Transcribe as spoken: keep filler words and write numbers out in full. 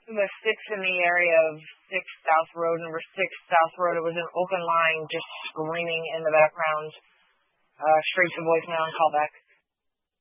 the six in the area of six South Road, number six South Road. It was an open line just screaming in the background. Uh, straight to voicemail and call back.